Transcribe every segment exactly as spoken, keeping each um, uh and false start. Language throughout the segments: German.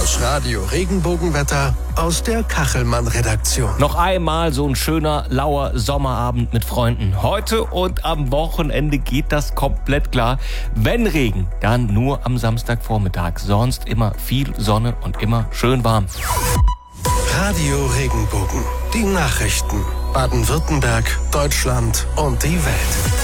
Das Radio Regenbogenwetter aus der Kachelmann-Redaktion. Noch einmal so ein schöner, lauer Sommerabend mit Freunden. Heute und am Wochenende geht das komplett klar. Wenn Regen, dann nur am Samstagvormittag. Sonst immer viel Sonne und immer schön warm. Radio Regenbogen. Die Nachrichten. Baden-Württemberg, Deutschland und die Welt.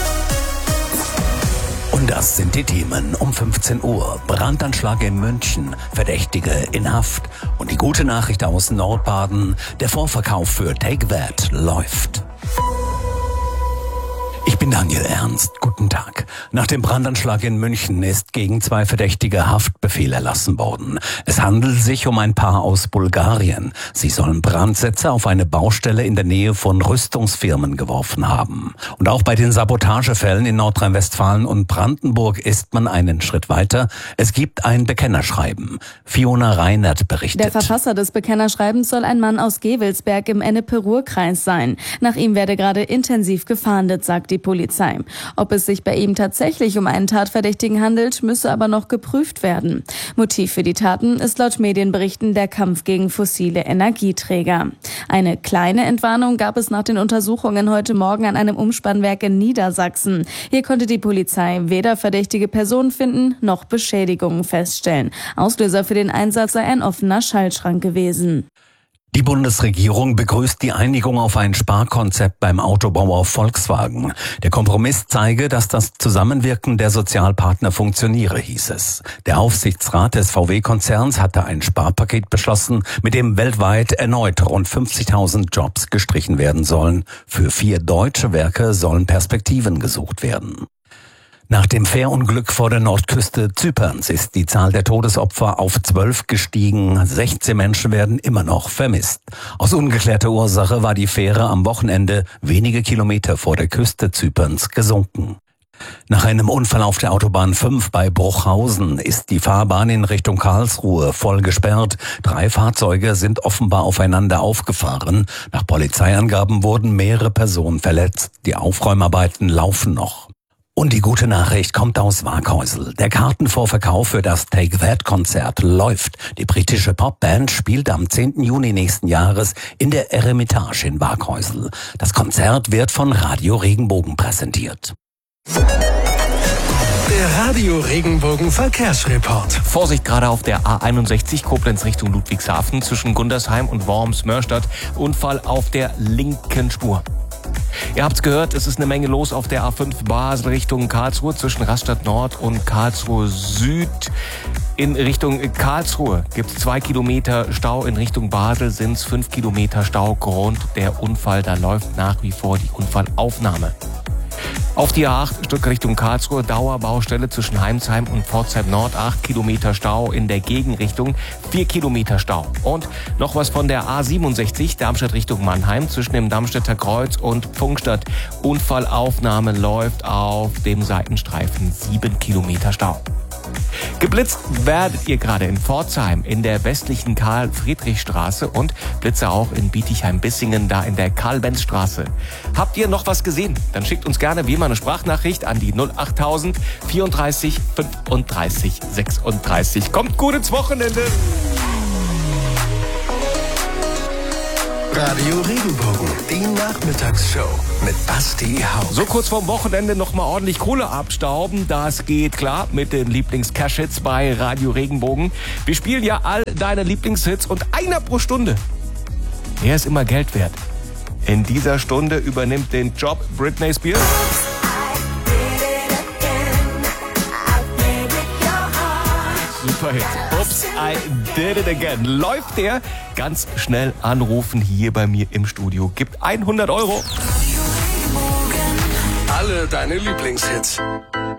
Und das sind die Themen um fünfzehn Uhr. Brandanschlag in München, Verdächtige in Haft. Und die gute Nachricht aus Nordbaden, der Vorverkauf für Take That läuft. Ich bin Daniel Ernst. Guten Tag. Nach dem Brandanschlag in München ist gegen zwei Verdächtige Haftbefehl erlassen worden. Es handelt sich um ein Paar aus Bulgarien. Sie sollen Brandsätze auf eine Baustelle in der Nähe von Rüstungsfirmen geworfen haben. Und auch bei den Sabotagefällen in Nordrhein-Westfalen und Brandenburg ist man einen Schritt weiter. Es gibt ein Bekennerschreiben. Fiona Reinert berichtet. Der Verfasser des Bekennerschreibens soll ein Mann aus Gewelsberg im Ennepe-Ruhr-Kreis sein. Nach ihm werde gerade intensiv gefahndet, sagt die Polizei. Ob es sich bei ihm tatsächlich um einen Tatverdächtigen handelt, müsse aber noch geprüft werden. Motiv für die Taten ist laut Medienberichten der Kampf gegen fossile Energieträger. Eine kleine Entwarnung gab es nach den Untersuchungen heute Morgen an einem Umspannwerk in Niedersachsen. Hier konnte die Polizei weder verdächtige Personen finden, noch Beschädigungen feststellen. Auslöser für den Einsatz sei ein offener Schaltschrank gewesen. Die Bundesregierung begrüßt die Einigung auf ein Sparkonzept beim Autobauer Volkswagen. Der Kompromiss zeige, dass das Zusammenwirken der Sozialpartner funktioniere, hieß es. Der Aufsichtsrat des V W-Konzerns hatte ein Sparpaket beschlossen, mit dem weltweit erneut rund fünfzigtausend Jobs gestrichen werden sollen. Für vier deutsche Werke sollen Perspektiven gesucht werden. Nach dem Fährunglück vor der Nordküste Zyperns ist die Zahl der Todesopfer auf zwölf gestiegen. sechzehn Menschen werden immer noch vermisst. Aus ungeklärter Ursache war die Fähre am Wochenende wenige Kilometer vor der Küste Zyperns gesunken. Nach einem Unfall auf der Autobahn fünf bei Bruchhausen ist die Fahrbahn in Richtung Karlsruhe voll gesperrt. Drei Fahrzeuge sind offenbar aufeinander aufgefahren. Nach Polizeiangaben wurden mehrere Personen verletzt. Die Aufräumarbeiten laufen noch. Und die gute Nachricht kommt aus Waaghäusel. Der Kartenvorverkauf für das Take That-Konzert läuft. Die britische Popband spielt am zehnten Juni nächsten Jahres in der Eremitage in Waaghäusel. Das Konzert wird von Radio Regenbogen präsentiert. Der Radio Regenbogen Verkehrsreport. Vorsicht gerade auf der A einundsechzig Koblenz Richtung Ludwigshafen zwischen Gundersheim und Worms-Mörstadt. Unfall auf der linken Spur. Ihr habt's gehört, es ist eine Menge los auf der A fünf Basel Richtung Karlsruhe zwischen Rastatt Nord und Karlsruhe Süd. In Richtung Karlsruhe gibt's zwei Kilometer Stau, in Richtung Basel sind's fünf Kilometer Stau. Grund der Unfall, da läuft nach wie vor die Unfallaufnahme. Auf die A acht Stück Richtung Karlsruhe, Dauerbaustelle zwischen Heimsheim und Pforzheim Nord, acht Kilometer Stau in der Gegenrichtung, vier Kilometer Stau. Und noch was von der A siebenundsechzig, Darmstadt Richtung Mannheim, zwischen dem Darmstädter Kreuz und Pfungstadt. Unfallaufnahme läuft auf dem Seitenstreifen, sieben Kilometer Stau. Geblitzt werdet ihr gerade in Pforzheim in der westlichen Karl-Friedrich-Straße und Blitze auch in Bietigheim-Bissingen, da in der Karl-Benz-Straße. Habt ihr noch was gesehen? Dann schickt uns gerne wie immer eine Sprachnachricht an die null achttausend vierunddreißig fünfunddreißig sechsunddreißig. Kommt gut ins Wochenende! Radio Regenbogen, die Nachmittagsshow mit Basti Hauck. So kurz vorm Wochenende noch mal ordentlich Kohle abstauben. Das geht klar mit den Lieblings-Cash-Hits bei Radio Regenbogen. Wir spielen ja all deine Lieblingshits und einer pro Stunde. Der ist immer Geld wert. In dieser Stunde übernimmt den Job Britney Spears. Super Hit. Oops, I did it again. Läuft der? Ganz schnell anrufen hier bei mir im Studio. Gibt hundert Euro. Alle deine Lieblingshits.